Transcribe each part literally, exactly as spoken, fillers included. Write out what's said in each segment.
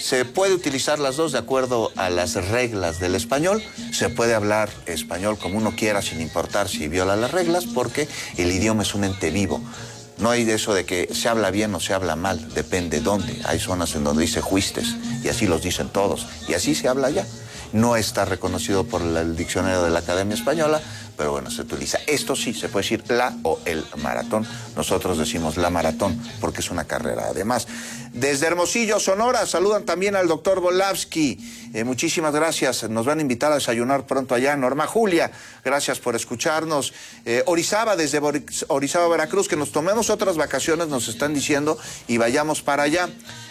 Se puede utilizar las dos de acuerdo a las reglas del español. Se puede hablar español como uno quiera sin importar si viola las reglas, porque el idioma es un ente vivo. No hay de eso de que se habla bien o se habla mal, depende dónde. Hay zonas en donde dice juistes y así los dicen todos y así se habla allá. No está reconocido por el diccionario de la Academia Española, pero bueno, se utiliza. Esto sí, se puede decir la o el maratón. Nosotros decimos la maratón porque es una carrera. Además, desde Hermosillo, Sonora, saludan también al doctor Volavsky. Eh, muchísimas gracias. Nos van a invitar a desayunar pronto allá. Norma Julia, gracias por escucharnos. Eh, Orizaba, desde Orizaba, Veracruz, que nos tomemos otras vacaciones, nos están diciendo, y vayamos para allá.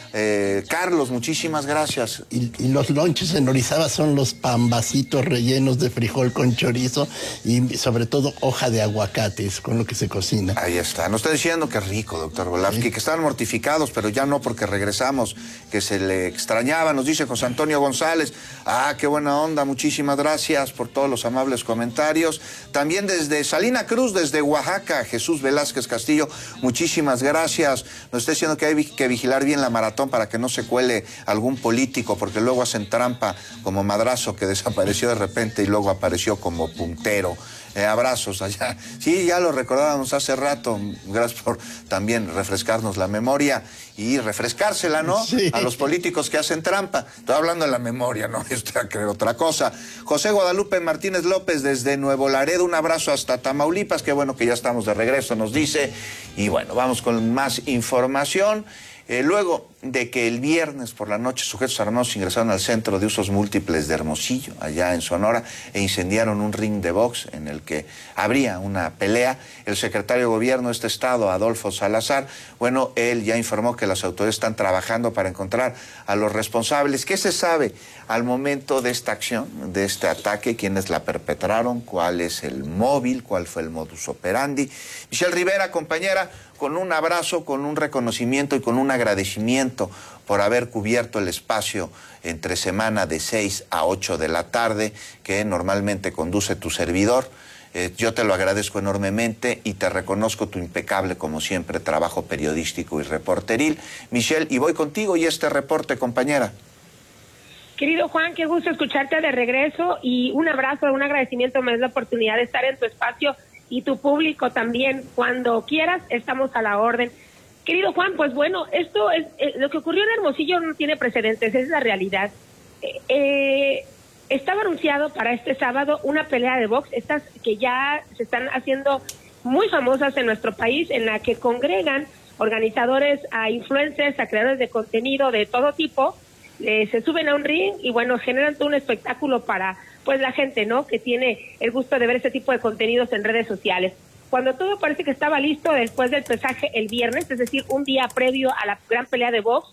Eh, Carlos, muchísimas gracias. Y, y los lonches en Orizaba son los pambacitos rellenos de frijol con chorizo y sobre todo hoja de aguacates con lo que se cocina. Ahí está. Nos está diciendo que rico, doctor Volavsky, ¿sí? Que estaban mortificados, pero ya no porque regresamos, que se le extrañaba. Nos dice José Antonio González. Ah, qué buena onda. Muchísimas gracias por todos los amables comentarios. También desde Salina Cruz, desde Oaxaca, Jesús Velázquez Castillo, muchísimas gracias. Nos está diciendo que hay que vigilar bien la maratón para que no se cuele algún político, porque luego hacen trampa como Madrazo, que desapareció de repente y luego apareció como puntero. Eh, abrazos allá. Sí, ya lo recordábamos hace rato. Gracias por también refrescarnos la memoria y refrescársela, ¿no? Sí. A los políticos que hacen trampa. Estoy hablando de la memoria, ¿no? Estoy a creer otra cosa. José Guadalupe Martínez López desde Nuevo Laredo, un abrazo hasta Tamaulipas. Qué bueno que ya estamos de regreso, nos dice. Y bueno, vamos con más información. Eh, luego de que el viernes por la noche sujetos armados ingresaron al Centro de Usos Múltiples de Hermosillo, allá en Sonora, e incendiaron un ring de box en el que habría una pelea, el secretario de Gobierno de este estado, Adolfo Salazar, bueno, él ya informó que las autoridades están trabajando para encontrar a los responsables. ¿Qué se sabe al momento de esta acción, de este ataque? ¿Quiénes la perpetraron? ¿Cuál es el móvil? ¿Cuál fue el modus operandi? Michelle Rivera, compañera, con un abrazo, con un reconocimiento y con un agradecimiento por haber cubierto el espacio entre semana de seis a ocho de la tarde que normalmente conduce tu servidor. Eh, yo te lo agradezco enormemente y te reconozco tu impecable, como siempre, trabajo periodístico y reporteril. Michelle, y voy contigo y este reporte, compañera. Querido Juan, qué gusto escucharte de regreso y un abrazo, un agradecimiento, me das la oportunidad de estar en tu espacio y tu público también. Cuando quieras, estamos a la orden. Querido Juan, pues bueno, esto es eh, lo que ocurrió en Hermosillo no tiene precedentes, es la realidad. Eh, eh, estaba anunciado para este sábado una pelea de box, estas que ya se están haciendo muy famosas en nuestro país, en la que congregan organizadores a influencers, a creadores de contenido de todo tipo, eh, se suben a un ring y bueno, generan todo un espectáculo para pues la gente, ¿no?, que tiene el gusto de ver este tipo de contenidos en redes sociales. Cuando todo parece que estaba listo después del pesaje el viernes, es decir, un día previo a la gran pelea de box,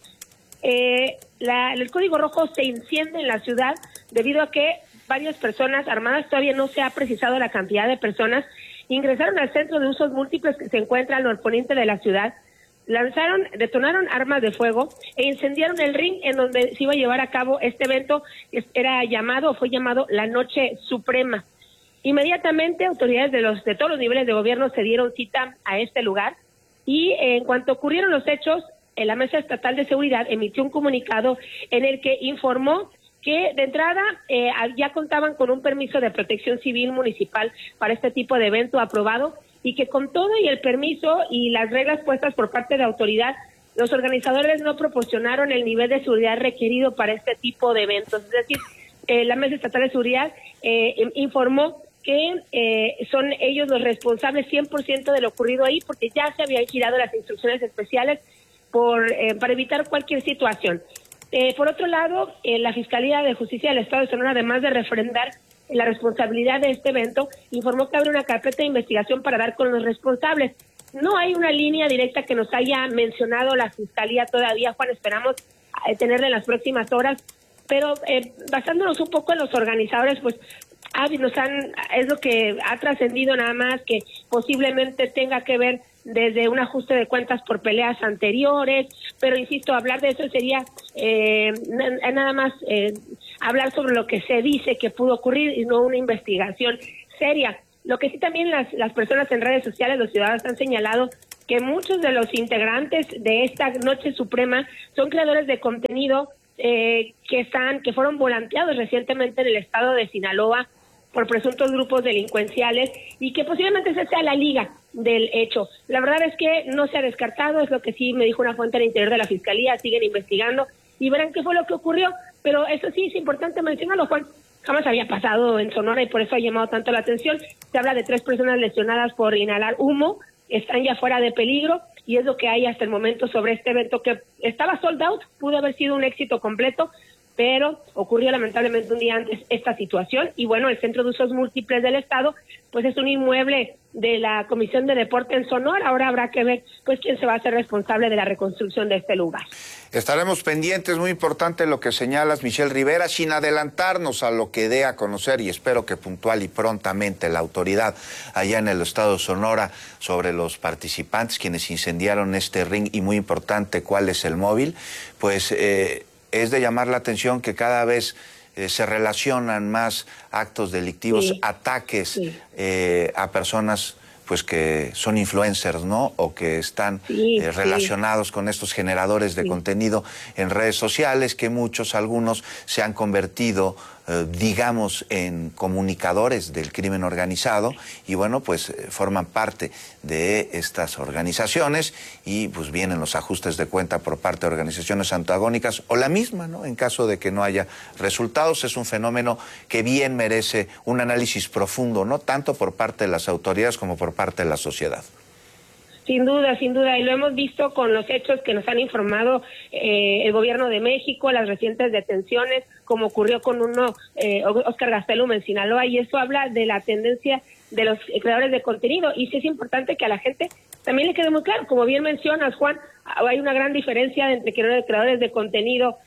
eh, la, el código rojo se enciende en la ciudad debido a que varias personas armadas, todavía no se ha precisado la cantidad de personas, ingresaron al Centro de Usos Múltiples que se encuentra al norponiente de la ciudad, lanzaron, detonaron armas de fuego e incendiaron el ring en donde se iba a llevar a cabo este evento, que era llamado, fue llamado la Noche Suprema. Inmediatamente autoridades de los de todos los niveles de gobierno se dieron cita a este lugar y en cuanto ocurrieron los hechos, la Mesa Estatal de Seguridad emitió un comunicado en el que informó que de entrada eh, ya contaban con un permiso de protección civil municipal para este tipo de evento aprobado y que con todo y el permiso y las reglas puestas por parte de autoridad, los organizadores no proporcionaron el nivel de seguridad requerido para este tipo de eventos. Es decir, eh, la Mesa Estatal de Seguridad eh, informó que eh, son ellos los responsables cien por ciento de lo ocurrido ahí, porque ya se habían girado las instrucciones especiales por eh, para evitar cualquier situación. Eh, por otro lado, eh, la Fiscalía de Justicia del Estado de Sonora, además de refrendar la responsabilidad de este evento, informó que abre una carpeta de investigación para dar con los responsables. No hay una línea directa que nos haya mencionado la Fiscalía todavía, Juan, esperamos eh, tenerla en las próximas horas, pero eh, basándonos un poco en los organizadores, pues ah, nos han, es lo que ha trascendido nada más, que posiblemente tenga que ver desde un ajuste de cuentas por peleas anteriores, pero insisto, hablar de eso sería eh, nada más eh, hablar sobre lo que se dice que pudo ocurrir y no una investigación seria. Lo que sí también las, las personas en redes sociales, los ciudadanos han señalado que muchos de los integrantes de esta Noche Suprema son creadores de contenido eh, que están, que fueron volanteados recientemente en el estado de Sinaloa por presuntos grupos delincuenciales y que posiblemente esa sea la liga del hecho. La verdad es que no se ha descartado, es lo que sí me dijo una fuente al interior de la Fiscalía, siguen investigando y verán qué fue lo que ocurrió, pero eso sí es importante mencionarlo, Juan, jamás había pasado en Sonora y por eso ha llamado tanto la atención. Se habla de tres personas lesionadas por inhalar humo, están ya fuera de peligro y es lo que hay hasta el momento sobre este evento que estaba sold out, pudo haber sido un éxito completo, pero ocurrió lamentablemente un día antes esta situación y bueno, el Centro de Usos Múltiples del Estado pues es un inmueble de la Comisión de Deporte en Sonora, ahora habrá que ver pues quién se va a hacer responsable de la reconstrucción de este lugar. Estaremos pendientes, muy importante lo que señalas, Michelle Rivera, sin adelantarnos a lo que dé a conocer y espero que puntual y prontamente la autoridad allá en el estado de Sonora sobre los participantes quienes incendiaron este ring y muy importante cuál es el móvil, pues eh, es de llamar la atención que cada vez eh, se relacionan más actos delictivos, sí, ataques sí. Eh, a personas pues que son influencers, ¿no? O que están sí, eh, relacionados sí. con estos generadores de sí. contenido en redes sociales, que muchos, algunos, se han convertido, eh, digamos, en comunicadores del crimen organizado y, bueno, pues eh, forman parte de estas organizaciones y, pues, vienen los ajustes de cuenta por parte de organizaciones antagónicas o la misma, ¿no? En caso de que no haya resultados, es un fenómeno que bien merece un análisis profundo, no tanto por parte de las autoridades como por parte de la sociedad. Sin duda, sin duda, y lo hemos visto con los hechos que nos han informado eh, el gobierno de México, las recientes detenciones, como ocurrió con uno, eh, Oscar Gastelum en Sinaloa, y eso habla de la tendencia de los creadores de contenido, y sí es importante que a la gente también le quede muy claro, como bien mencionas, Juan, hay una gran diferencia entre creadores de contenido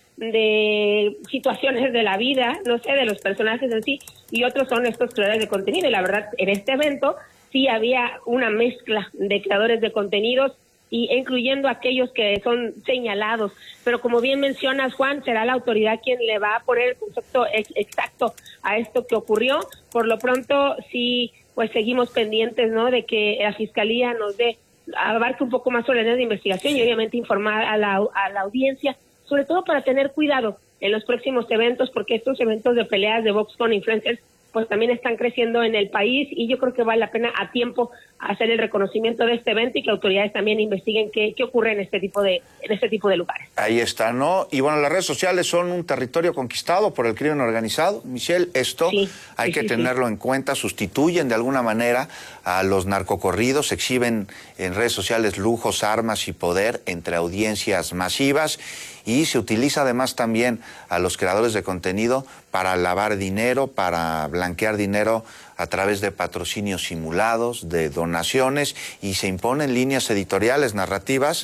de situaciones de la vida, no sé, de los personajes en sí, y otros son estos creadores de contenido, y la verdad, en este evento sí había una mezcla de creadores de contenidos y incluyendo aquellos que son señalados, pero como bien mencionas, Juan, será la autoridad quien le va a poner el concepto ex exacto a esto que ocurrió. Por lo pronto sí, pues seguimos pendientes, ¿no?, de que la Fiscalía nos dé, abarque un poco más sobre la investigación y obviamente informar a la, a la audiencia, sobre todo para tener cuidado en los próximos eventos, porque estos eventos de peleas de box con influencers pues también están creciendo en el país y yo creo que vale la pena a tiempo hacer el reconocimiento de este evento y que autoridades también investiguen qué, qué ocurre en este tipo de en este tipo de lugares. Ahí está, ¿no? Y bueno, las redes sociales son un territorio conquistado por el crimen organizado. Michelle, esto sí, hay sí, que sí, tenerlo sí. en cuenta, sustituyen de alguna manera a los narcocorridos, exhiben en redes sociales lujos, armas y poder entre audiencias masivas y se utiliza además también a los creadores de contenido para lavar dinero, para blanquear dinero a través de patrocinios simulados, de donaciones, y se imponen líneas editoriales, narrativas,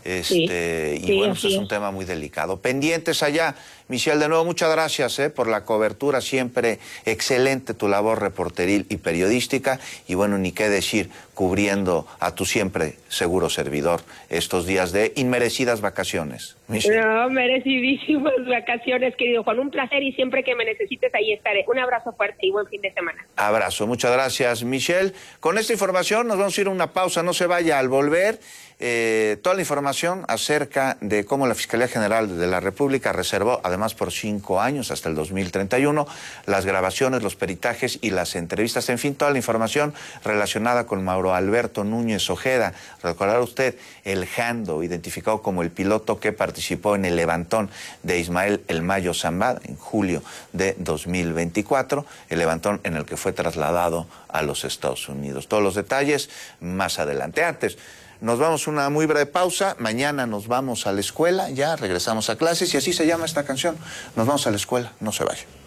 este, sí, y sí, bueno, pues es un tema muy delicado. Pendientes allá. Michelle, de nuevo, muchas gracias eh, por la cobertura, siempre excelente tu labor reporteril y periodística, y bueno, ni qué decir, cubriendo a tu siempre seguro servidor estos días de inmerecidas vacaciones. Michelle. No, merecidísimas vacaciones, querido Juan, un placer y siempre que me necesites ahí estaré. Un abrazo fuerte y buen fin de semana. Abrazo, muchas gracias, Michelle. Con esta información nos vamos a ir a una pausa, no se vaya. Al volver, eh, toda la información acerca de cómo la Fiscalía General de la República reservó, además por cinco años, hasta el dos mil treinta y uno, las grabaciones, los peritajes y las entrevistas, en fin, toda la información relacionada con Mauro Alberto Núñez Ojeda. Recordará usted el Jando, identificado como el piloto que participó en el levantón de Ismael El Mayo Zambada en julio de dos mil veinticuatro, el levantón en el que fue trasladado a los Estados Unidos. Todos los detalles más adelante. Antes, nos vamos a una muy breve pausa. Mañana nos vamos a la escuela, ya regresamos a clases y así se llama esta canción. Nos vamos a la escuela, no se vaya.